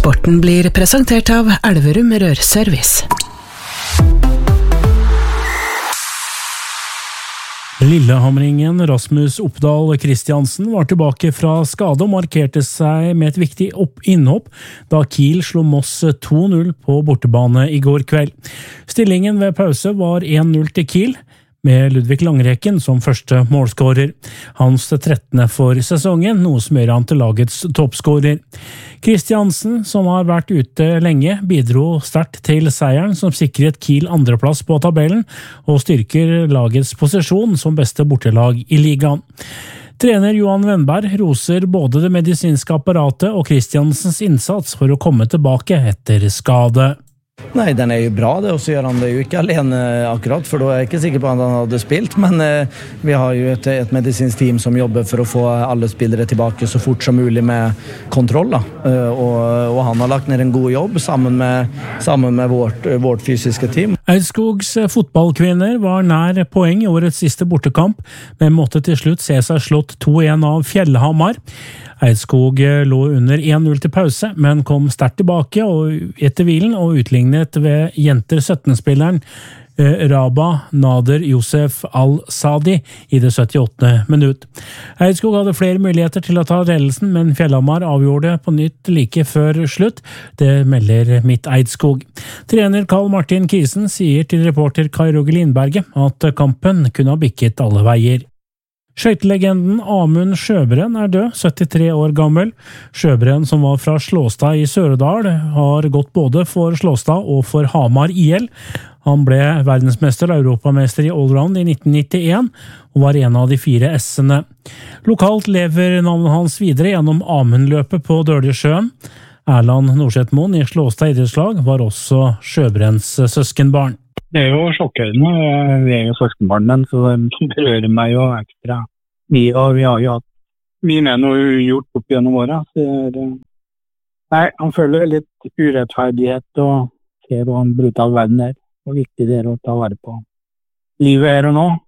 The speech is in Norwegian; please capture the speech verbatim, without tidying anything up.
Sporten blir presentert av Elverum Rørservice. Lillehamringen Rasmus Oppdal Christiansen var tilbake fra skade og markerte seg med et viktig innhopp da Kiel slo Moss to null på bortebane i går kveld. Stillingen ved pause var én null til Kiel, med Ludvig Langreken som første målskårer. Hans trettende for sesongen, noe som gjør han til lagets toppskårer. Christiansen, som har vært ute lenge, bidro sterkt til seieren som sikret Kiel andreplass på tabellen og styrker lagets posisjon som beste bortelag i ligaen. Trener Johan Wennberg roser både det medisinske apparatet og Christiansens innsats for å komme tilbake etter skade. Nej, den är ju bra det, och så gör han det ju inte alene akkurat, för då är jag inte säker på att han hade spilt, men eh, vi har ju ett, ett medicinskt team som jobbar för att få alla spelare tillbaka så fort som möjligt med kontroll eh, och, och han har lagt ner en god jobb sammen med, sammen med vårt, vårt fysiska team. Eidskogs fotballkvinner var nær poeng i årets siste bortekamp, men måtte til slutt se seg slått to én av Fjellhamar. Eidskog lå under én null til pause, men kom sterkt tilbake og etter hvilen og utlignet ved jenter sytten-spilleren Raba Nader Josef Al-Sadi i det syttiåttende minutt. Eidskog hadde flere muligheter til å ta ledelsen, men Fjellhamar avgjorde på nytt like før slutt. Det melder Midt Eidskog. Trener Karl Martin Kisen sier til reporter Kai Roger Lindberget at kampen kunne ha bikket alle veier. Skøytelegenden Amund Sjøbrenn er død, syttitre år gammel. Sjøbrenn, som var fra Slåstad i Søredal, har gått både for Slåstad og for Hamar I L. Han ble verdensmester og europamester i allround i nitten nittien og var en av de fire S-ene. Lokalt lever navnet hans videre gjennom Amundløpet på Døljesjøen. Erland Norsetmoen i Slåstad idrettslag var også Sjøbrenns søskenbarn. Det er jo sjokkørende, vi er jo søskenbarn, så det berører meg jo ekstra mye, og vi har jo hatt mye med noe gjort opp gjennom året. Nei, han føler litt urettferdighet og ser hva en brutal verden er, og viktig det er å ta vare på livet her og nå.